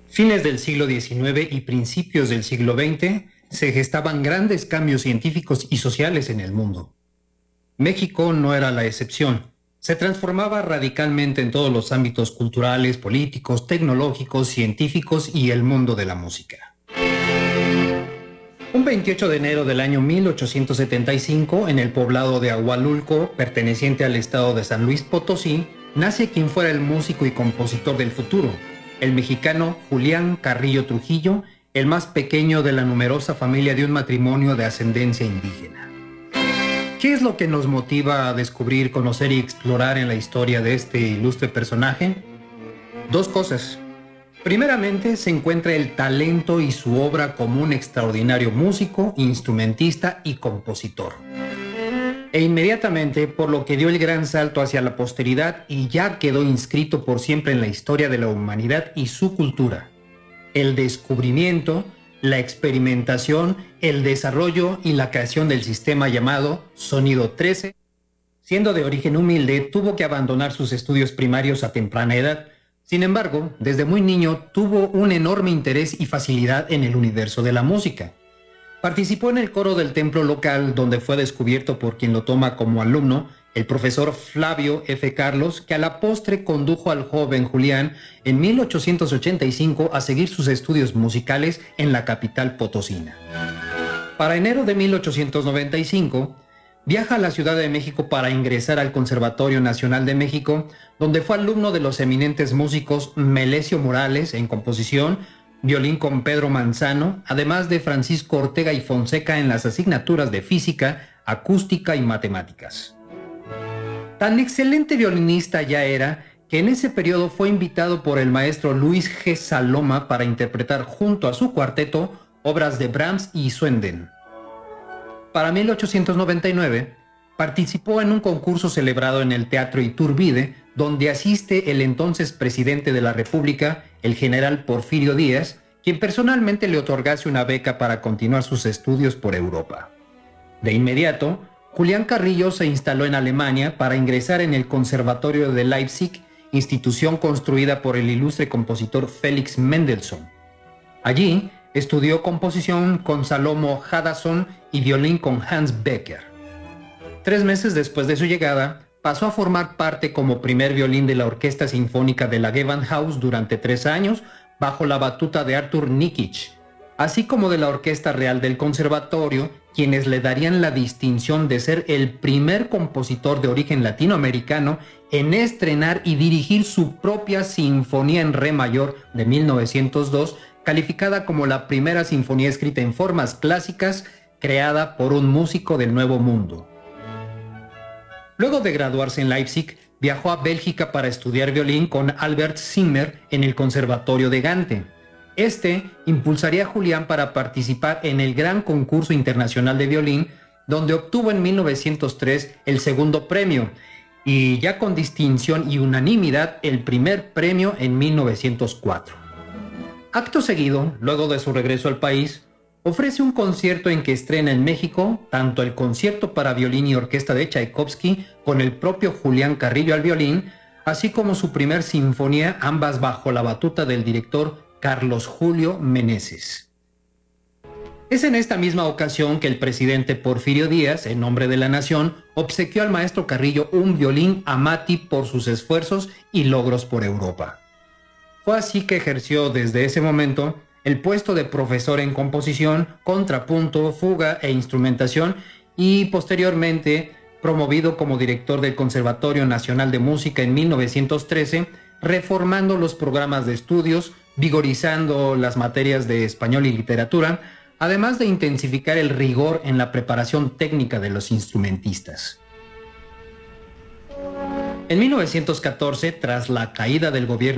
Fines del siglo XIX y principios del siglo XX se gestaban grandes cambios científicos y sociales en el mundo. México no era la excepción. Se transformaba radicalmente en todos los ámbitos culturales, políticos, tecnológicos, científicos y el mundo de la música. Un 28 de enero del año 1875, en el poblado de Ahualulco, perteneciente al estado de San Luis Potosí, nace quien fuera el músico y compositor del futuro, el mexicano Julián Carrillo Trujillo, el más pequeño de la numerosa familia de un matrimonio de ascendencia indígena. ¿Qué es lo que nos motiva a descubrir, conocer y explorar en la historia de este ilustre personaje? Dos cosas. Primeramente, se encuentra el talento y su obra como un extraordinario músico, instrumentista y compositor. E inmediatamente, por lo que dio el gran salto hacia la posteridad y ya quedó inscrito por siempre en la historia de la humanidad y su cultura. El descubrimiento, la experimentación, el desarrollo y la creación del sistema llamado Sonido 13. Siendo de origen humilde, tuvo que abandonar sus estudios primarios a temprana edad. Sin embargo, desde muy niño tuvo un enorme interés y facilidad en el universo de la música. Participó en el coro del templo local, donde fue descubierto por quien lo toma como alumno, el profesor Flavio F. Carlos, que a la postre condujo al joven Julián en 1885 a seguir sus estudios musicales en la capital potosina. Para enero de 1895, viaja a la Ciudad de México para ingresar al Conservatorio Nacional de México, donde fue alumno de los eminentes músicos Melesio Morales en composición, violín con Pedro Manzano, además de Francisco Ortega y Fonseca en las asignaturas de física, acústica y matemáticas. Tan excelente violinista ya era que en ese periodo fue invitado por el maestro Luis G. Saloma para interpretar junto a su cuarteto obras de Brahms y Swenden. Para 1899, participó en un concurso celebrado en el Teatro Iturbide, donde asiste el entonces presidente de la República, el general Porfirio Díaz, quien personalmente le otorgase una beca para continuar sus estudios por Europa. De inmediato, Julián Carrillo se instaló en Alemania para ingresar en el Conservatorio de Leipzig, institución construida por el ilustre compositor Felix Mendelssohn. Allí estudió composición con Salomo Hadasson y violín con Hans Becker. 3 meses después de su llegada, pasó a formar parte como primer violín de la Orquesta Sinfónica de la Gewandhaus durante 3 años, bajo la batuta de Arthur Nikic, así como de la Orquesta Real del Conservatorio, quienes le darían la distinción de ser el primer compositor de origen latinoamericano en estrenar y dirigir su propia Sinfonía en Re mayor de 1902, calificada como la primera sinfonía escrita en formas clásicas creada por un músico del Nuevo Mundo. Luego de graduarse en Leipzig, viajó a Bélgica para estudiar violín con Albert Zimmer en el Conservatorio de Gante. Este impulsaría a Julián para participar en el Gran Concurso Internacional de Violín, donde obtuvo en 1903 el segundo premio y ya con distinción y unanimidad el primer premio en 1904. Acto seguido, luego de su regreso al país, ofrece un concierto en que estrena en México tanto el concierto para violín y orquesta de Tchaikovsky con el propio Julián Carrillo al violín, así como su primer sinfonía, ambas bajo la batuta del director Carlos Julio Meneses. Es en esta misma ocasión que el presidente Porfirio Díaz, en nombre de la nación, obsequió al maestro Carrillo un violín Amati por sus esfuerzos y logros por Europa. Fue así que ejerció desde ese momento el puesto de profesor en composición, contrapunto, fuga e instrumentación y posteriormente promovido como director del Conservatorio Nacional de Música en 1913, reformando los programas de estudios, vigorizando las materias de español y literatura, además de intensificar el rigor en la preparación técnica de los instrumentistas. En 1914, tras la caída del gobierno